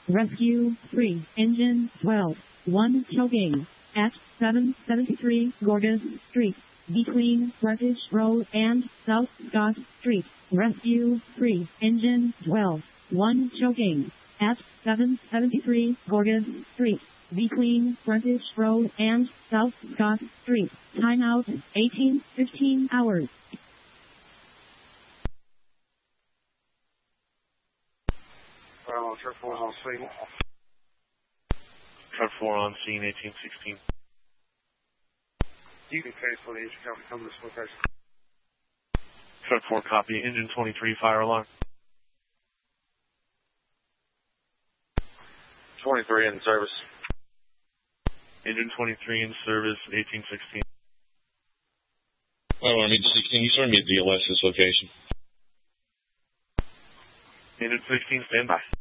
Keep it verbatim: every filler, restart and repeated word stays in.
Rescue three, Engine twelve, one choking at seven seventy-three Gorgas Street, between British Road and South Scott Street. Rescue three, Engine twelve, one choking at seven seventy-three Gorgas Street, between British Road and South Scott Street. Timeout eighteen fifteen hours. Well, Trip four on scene. Trip four on scene, eighteen sixteen. You can faithfully issue come, come to this location. Trip four copy, engine twenty-three, fire alarm. twenty-three in service. Engine twenty-three in service, eighteen sixteen. Oh, I mean, sixteen, you send me a D L S this location. Engine sixteen, stand by.